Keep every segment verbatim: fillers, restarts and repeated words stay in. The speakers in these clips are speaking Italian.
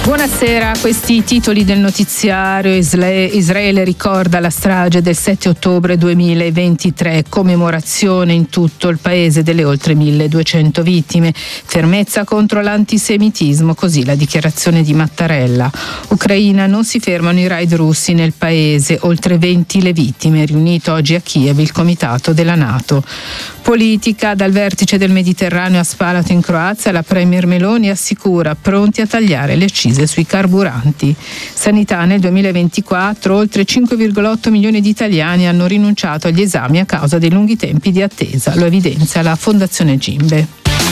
Buonasera, questi titoli del notiziario. Israele ricorda la strage del sette ottobre duemilaventitré, commemorazione in tutto il paese delle oltre milleduecento vittime, fermezza contro l'antisemitismo, così la dichiarazione di Mattarella. Ucraina, non si fermano i raid russi nel paese, oltre venti le vittime, riunito oggi a Kiev il comitato della NATO. Politica, dal vertice del Mediterraneo a Spalato in Croazia, la premier Meloni assicura pronti a tagliare le accise sui carburanti. Sanità, nel duemilaventiquattro oltre cinque virgola otto milioni di italiani hanno rinunciato agli esami a causa dei lunghi tempi di attesa, lo evidenzia la Fondazione Gimbe.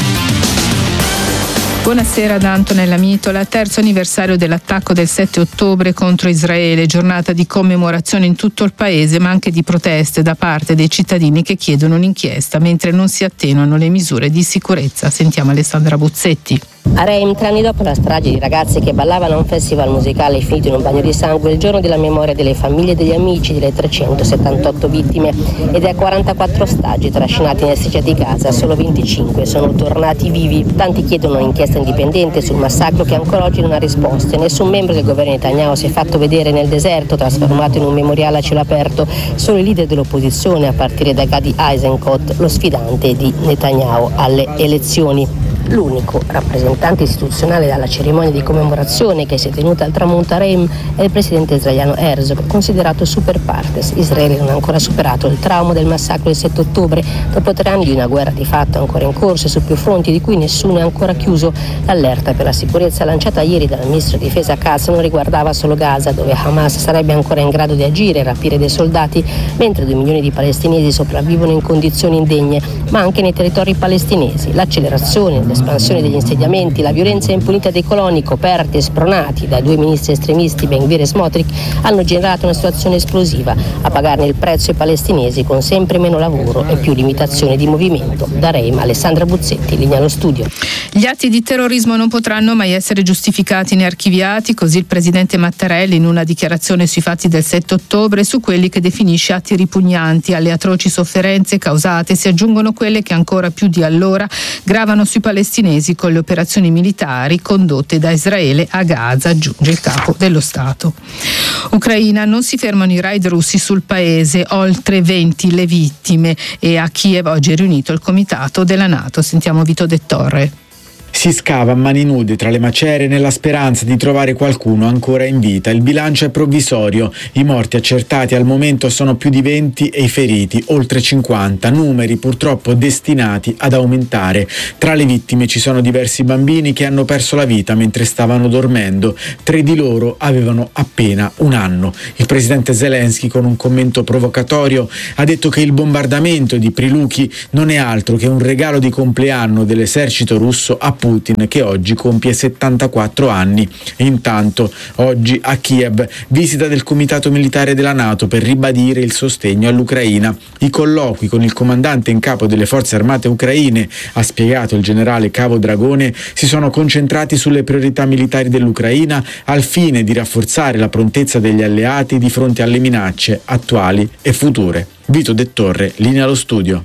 Buonasera da Antonella Mitola. Terzo anniversario dell'attacco del sette ottobre contro Israele, giornata di commemorazione in tutto il paese, ma anche di proteste da parte dei cittadini che chiedono un'inchiesta mentre non si attenuano le misure di sicurezza. Sentiamo Alessandra Buzzetti. A Reim, tre anni dopo la strage di ragazzi che ballavano a un festival musicale finito in un bagno di sangue, il giorno della memoria delle famiglie e degli amici delle trecentosettantotto vittime, ed è a quarantaquattro ostaggi trascinati nel S C di Gaza, solo venticinque sono tornati vivi. Tanti chiedono un'inchiesta indipendente sul massacro che ancora oggi non ha risposte. Nessun membro del governo Netanyahu si è fatto vedere nel deserto trasformato in un memoriale a cielo aperto. Solo i leader dell'opposizione, a partire da Gadi Eisenkot, lo sfidante di Netanyahu alle elezioni. L'unico rappresentante istituzionale alla cerimonia di commemorazione che si è tenuta al tramonto a Reim è il presidente israeliano Herzog, considerato super partes. Israele non ha ancora superato il trauma del massacro del sette ottobre, dopo tre anni di una guerra di fatto ancora in corso e su più fronti di cui nessuno è ancora chiuso. L'allerta per la sicurezza lanciata ieri dal ministro di difesa Katz non riguardava solo Gaza, dove Hamas sarebbe ancora in grado di agire e rapire dei soldati, mentre due milioni di palestinesi sopravvivono in condizioni indegne, ma anche nei territori palestinesi. L'accelerazione l'espansione degli insediamenti, la violenza impunita dei coloni coperti e spronati dai due ministri estremisti Ben Gvir e Smotrich hanno generato una situazione esplosiva. A pagarne il prezzo i palestinesi, con sempre meno lavoro e più limitazioni di movimento. Da Reim, Alessandra Buzzetti, linea allo studio. Gli atti di terrorismo non potranno mai essere giustificati né archiviati, così il presidente Mattarella in una dichiarazione sui fatti del sette ottobre, su quelli che definisce atti ripugnanti. Alle atroci sofferenze causate si aggiungono quelle che ancora più di allora gravano sui palestinesi con le operazioni militari condotte da Israele a Gaza, aggiunge il capo dello Stato. Ucraina, non si fermano i raid russi sul paese, oltre venti le vittime, e a Kiev oggi è riunito il comitato della NATO. Sentiamo Vito De Torre. Si scava a mani nude tra le macerie nella speranza di trovare qualcuno ancora in vita. Il bilancio è provvisorio. I morti accertati al momento sono più di venti e i feriti oltre cinquanta, numeri purtroppo destinati ad aumentare. Tra le vittime ci sono diversi bambini che hanno perso la vita mentre stavano dormendo. Tre di loro avevano appena un anno. Il presidente Zelensky, con un commento provocatorio, ha detto che il bombardamento di Prilukhi non è altro che un regalo di compleanno dell'esercito russo a Putin, che oggi compie settantaquattro anni. Intanto oggi a Kiev visita del comitato militare della NATO per ribadire il sostegno all'Ucraina. I colloqui con il comandante in capo delle forze armate ucraine, ha spiegato il generale Cavo Dragone, si sono concentrati sulle priorità militari dell'Ucraina al fine di rafforzare la prontezza degli alleati di fronte alle minacce attuali e future. Vito De Torre, linea allo studio.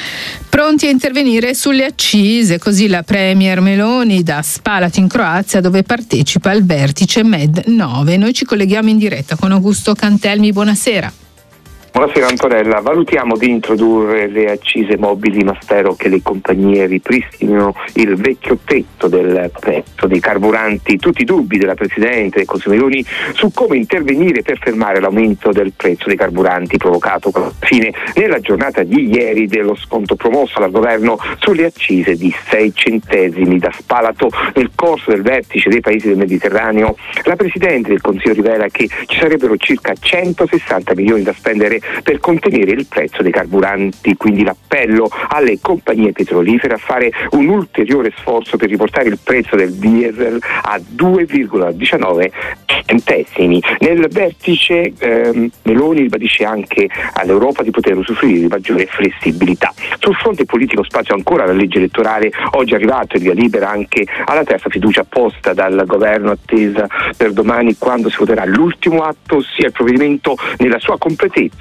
Pronti a intervenire sulle accise, così la premier Meloni da Spalato in Croazia, dove partecipa al vertice Med nove. Noi ci colleghiamo in diretta con Augusto Cantelmi, buonasera. Buonasera Antonella, valutiamo di introdurre le accise mobili, ma spero che le compagnie ripristinino il vecchio tetto del prezzo dei carburanti. Tutti i dubbi della Presidente del Consiglio Meloni su come intervenire per fermare l'aumento del prezzo dei carburanti provocato con la fine nella giornata di ieri dello sconto promosso dal governo sulle accise di sei centesimi. Da Spalato, nel corso del vertice dei paesi del Mediterraneo, la Presidente del Consiglio rivela che ci sarebbero circa centosessanta milioni da spendere per contenere il prezzo dei carburanti, quindi l'appello alle compagnie petrolifere a fare un ulteriore sforzo per riportare il prezzo del diesel a due virgola diciannove centesimi. Nel vertice ehm, Meloni ribadisce anche all'Europa di poter usufruire di maggiore flessibilità. Sul fronte politico spazio ancora la legge elettorale, oggi è arrivato il via libera anche alla terza fiducia posta dal governo, attesa per domani quando si voterà l'ultimo atto, ossia il provvedimento nella sua completezza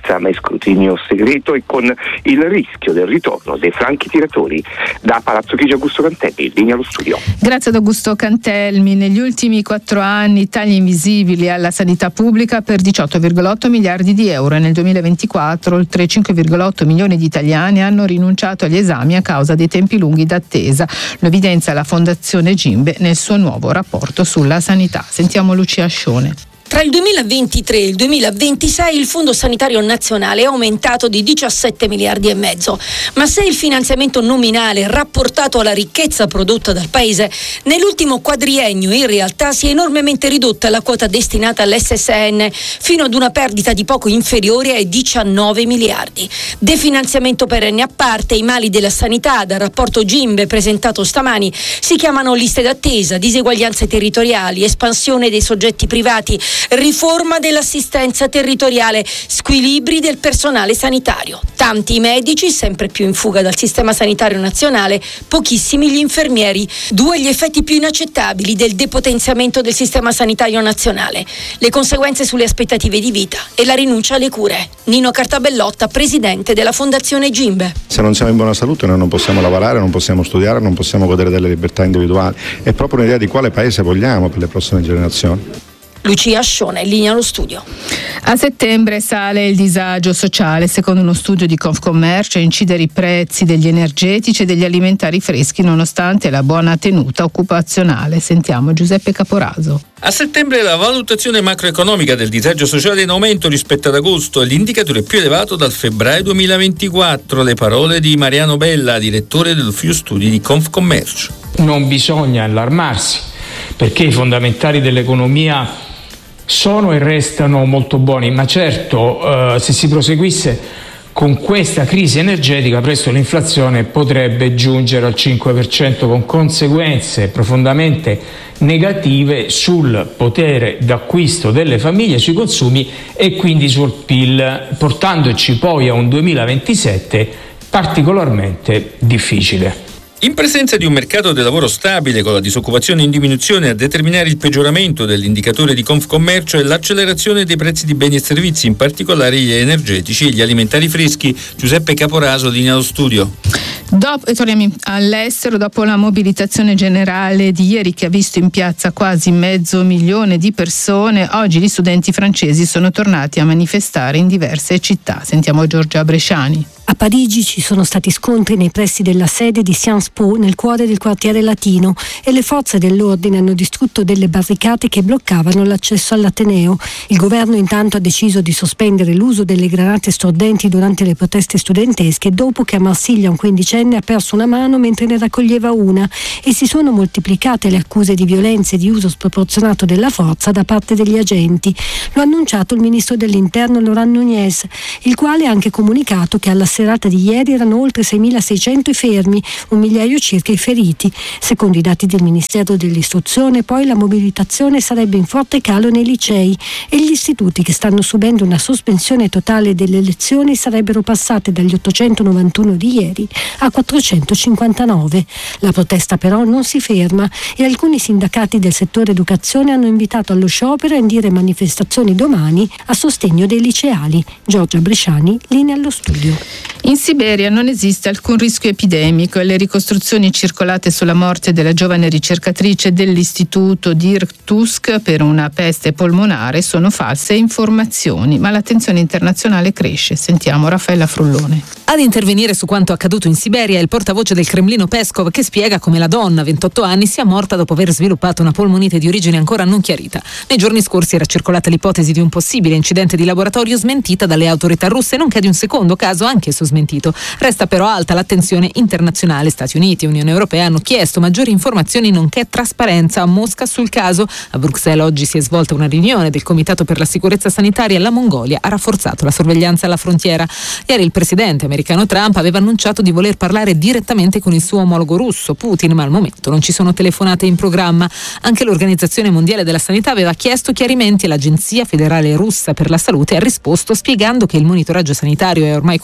senza mai scrutinio segreto e con il rischio del ritorno dei franchi tiratori. Da Palazzo Chigi, Augusto Cantelmi, linea allo studio. Grazie ad Augusto Cantelmi. Negli ultimi quattro anni tagli invisibili alla sanità pubblica per diciotto virgola otto miliardi di euro e nel duemilaventiquattro oltre cinque virgola otto milioni di italiani hanno rinunciato agli esami a causa dei tempi lunghi d'attesa. Lo evidenzia la Fondazione Gimbe nel suo nuovo rapporto sulla sanità. Sentiamo Lucia Ascione. Tra il duemilaventitré e il duemilaventisei il Fondo Sanitario Nazionale è aumentato di diciassette miliardi e mezzo, ma se il finanziamento nominale rapportato alla ricchezza prodotta dal Paese, nell'ultimo quadriennio in realtà si è enormemente ridotta la quota destinata all'esse esse enne fino ad una perdita di poco inferiore ai diciannove miliardi. Definanziamento perenne a parte, i mali della sanità dal rapporto Gimbe presentato stamani si chiamano liste d'attesa, diseguaglianze territoriali, espansione dei soggetti privati, riforma dell'assistenza territoriale, squilibri del personale sanitario. Tanti i medici, sempre più in fuga dal sistema sanitario nazionale, pochissimi gli infermieri. Due gli effetti più inaccettabili del depotenziamento del sistema sanitario nazionale: le conseguenze sulle aspettative di vita e la rinuncia alle cure. Nino Cartabellotta, presidente della Fondazione Gimbe. Se non siamo in buona salute noi non possiamo lavorare, non possiamo studiare, non possiamo godere delle libertà individuali. È proprio un'idea di quale paese vogliamo per le prossime generazioni. Lucia Ascione, in linea allo studio. A settembre sale il disagio sociale. Secondo uno studio di Confcommercio, a incidere i prezzi degli energetici e degli alimentari freschi nonostante la buona tenuta occupazionale. Sentiamo Giuseppe Caporaso. A settembre la valutazione macroeconomica del disagio sociale è in aumento rispetto ad agosto e l'indicatore è più elevato dal febbraio duemilaventiquattro. Le parole di Mariano Bella, direttore dell'ufficio studi di Confcommercio. Non bisogna allarmarsi, perché i fondamentali dell'economia sono e restano molto buoni, ma certo eh, se si proseguisse con questa crisi energetica presto l'inflazione potrebbe giungere al cinque per cento con conseguenze profondamente negative sul potere d'acquisto delle famiglie, sui consumi e quindi sul P I L, portandoci poi a un duemilaventisette particolarmente difficile. In presenza di un mercato del lavoro stabile con la disoccupazione in diminuzione, a determinare il peggioramento dell'indicatore di Confcommercio è l'accelerazione dei prezzi di beni e servizi, in particolare gli energetici e gli alimentari freschi. Giuseppe Caporaso, linea allo studio. Dopo, e torniamo all'estero, dopo la mobilitazione generale di ieri che ha visto in piazza quasi mezzo milione di persone, oggi gli studenti francesi sono tornati a manifestare in diverse città. Sentiamo Giorgia Bresciani. A Parigi ci sono stati scontri nei pressi della sede di Sciences Po, nel cuore del quartiere latino, e le forze dell'ordine hanno distrutto delle barricate che bloccavano l'accesso all'Ateneo. Il governo intanto ha deciso di sospendere l'uso delle granate stordenti durante le proteste studentesche dopo che a Marsiglia un quindicenne ha perso una mano mentre ne raccoglieva una, e si sono moltiplicate le accuse di violenza e di uso sproporzionato della forza da parte degli agenti. Lo ha annunciato il ministro dell'Interno Laurent Nunez, il quale ha anche comunicato che alla serata di ieri erano oltre seimilaseicento i fermi, un migliaio circa i feriti. Secondo i dati del Ministero dell'Istruzione, poi la mobilitazione sarebbe in forte calo nei licei e gli istituti che stanno subendo una sospensione totale delle lezioni sarebbero passate dagli ottocentonovantuno di ieri a quattrocentocinquantanove. La protesta però non si ferma e alcuni sindacati del settore educazione hanno invitato allo sciopero e a indire manifestazioni domani a sostegno dei liceali. Giorgia Bresciani, linea allo studio. In Siberia non esiste alcun rischio epidemico e le ricostruzioni circolate sulla morte della giovane ricercatrice dell'istituto di Irkutsk per una peste polmonare sono false informazioni, ma l'attenzione internazionale cresce. Sentiamo Raffaella Frullone. Ad intervenire su quanto accaduto in Siberia è il portavoce del Cremlino Peskov, che spiega come la donna, ventotto anni, sia morta dopo aver sviluppato una polmonite di origine ancora non chiarita. Nei giorni scorsi era circolata l'ipotesi di un possibile incidente di laboratorio smentita dalle autorità russe, nonché di un secondo caso anch'esso smentito. Resta però alta l'attenzione internazionale. Stati Uniti e Unione Europea hanno chiesto maggiori informazioni nonché trasparenza a Mosca sul caso. A Bruxelles oggi si è svolta una riunione del Comitato per la sicurezza sanitaria e la Mongolia ha rafforzato la sorveglianza alla frontiera. Ieri il presidente americano Trump aveva annunciato di voler parlare direttamente con il suo omologo russo Putin, ma al momento non ci sono telefonate in programma. Anche l'Organizzazione Mondiale della Sanità aveva chiesto chiarimenti e l'Agenzia Federale Russa per la Salute ha risposto spiegando che il monitoraggio sanitario è ormai concluso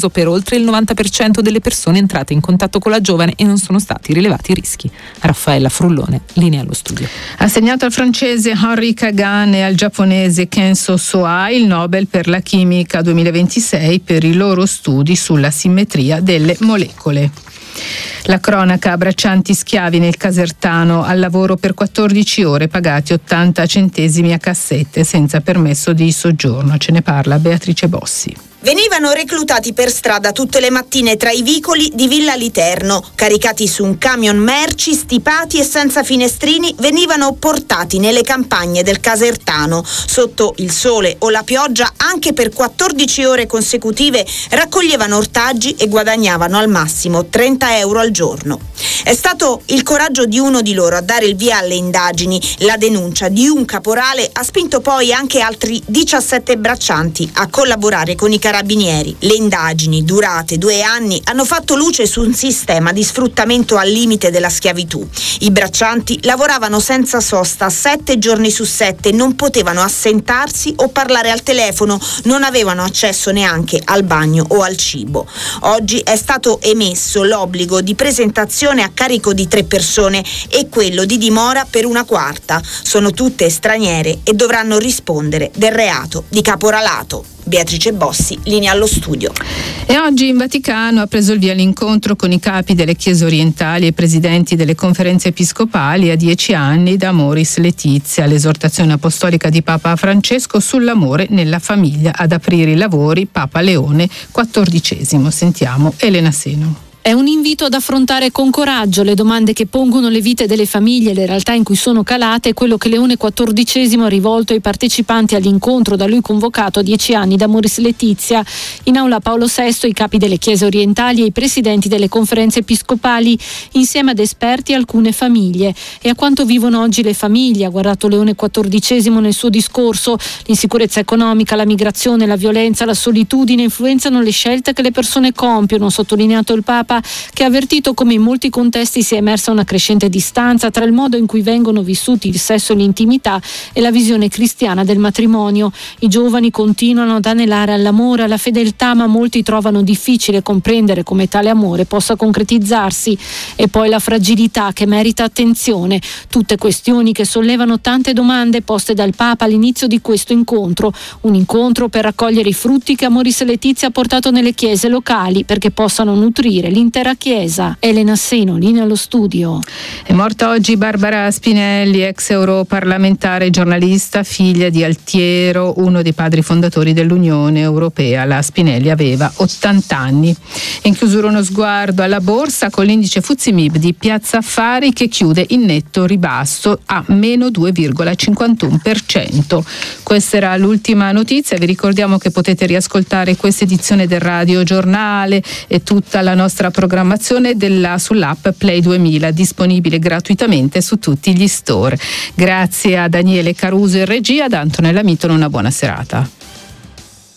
diffuso per oltre il novanta per cento delle persone entrate in contatto con la giovane e non sono stati rilevati rischi. Raffaella Frullone, linea allo studio. Assegnato al francese Henri Kagan e al giapponese Kenzo Soa il Nobel per la chimica duemilaventisei per i loro studi sulla simmetria delle molecole. La cronaca: braccianti schiavi nel Casertano, al lavoro per quattordici ore, pagati ottanta centesimi a cassette senza permesso di soggiorno. Ce ne parla Beatrice Bossi. Venivano reclutati per strada tutte le mattine tra i vicoli di Villa Literno, caricati su un camion merci, stipati e senza finestrini, venivano portati nelle campagne del Casertano. Sotto il sole o la pioggia, anche per quattordici ore consecutive, raccoglievano ortaggi e guadagnavano al massimo trenta euro al giorno. È stato il coraggio di uno di loro a dare il via alle indagini. La denuncia di un caporale ha spinto poi anche altri diciassette braccianti a collaborare con i carabinieri. Le indagini, durate due anni, hanno fatto luce su un sistema di sfruttamento al limite della schiavitù. I braccianti lavoravano senza sosta sette giorni su sette, non potevano assentarsi o parlare al telefono, non avevano accesso neanche al bagno o al cibo. Oggi è stato emesso l'obbligo di presentazione a carico di tre persone e quello di dimora per una quarta. Sono tutte straniere e dovranno rispondere del reato di caporalato. Beatrice Bossi, linea allo studio. E oggi in Vaticano ha preso il via l'incontro con i capi delle chiese orientali e presidenti delle conferenze episcopali a dieci anni da Amoris Laetitia, l'esortazione apostolica di Papa Francesco sull'amore nella famiglia. Ad aprire i lavori Papa Leone quattordicesimo. Sentiamo Elena Seno. È un invito ad affrontare con coraggio le domande che pongono le vite delle famiglie e le realtà in cui sono calate, quello che Leone quattordicesimo ha rivolto ai partecipanti all'incontro da lui convocato a dieci anni da Amoris Laetitia. In aula Paolo sesto i capi delle chiese orientali e i presidenti delle conferenze episcopali, insieme ad esperti e alcune famiglie. E a quanto vivono oggi le famiglie, ha guardato Leone quattordicesimo nel suo discorso. L'insicurezza economica, la migrazione, la violenza, la solitudine influenzano le scelte che le persone compiono, ha sottolineato il Papa, che ha avvertito come in molti contesti sia emersa una crescente distanza tra il modo in cui vengono vissuti il sesso e l'intimità e la visione cristiana del matrimonio. I giovani continuano ad anelare all'amore, alla fedeltà, ma molti trovano difficile comprendere come tale amore possa concretizzarsi. E poi la fragilità, che merita attenzione. Tutte questioni che sollevano tante domande poste dal Papa all'inizio di questo incontro. Un incontro per raccogliere i frutti che Amoris Laetitia ha portato nelle chiese locali, perché possano nutrire l'intera Chiesa. Elena Seno, linea allo studio. È morta oggi Barbara Spinelli, ex europarlamentare, giornalista, figlia di Altiero, uno dei padri fondatori dell'Unione Europea. La Spinelli aveva ottanta anni. In chiusura uno sguardo alla borsa con l'indice Fuzimib di Piazza Affari che chiude in netto ribasso a meno due virgola cinquantuno per cento. Questa era l'ultima notizia. Vi ricordiamo che potete riascoltare questa edizione del Radio Giornale e tutta la nostra programmazione della, sull'app Play duemila, disponibile gratuitamente su tutti gli store. Grazie a Daniele Caruso in regia, ad Antonella Mitton, una buona serata.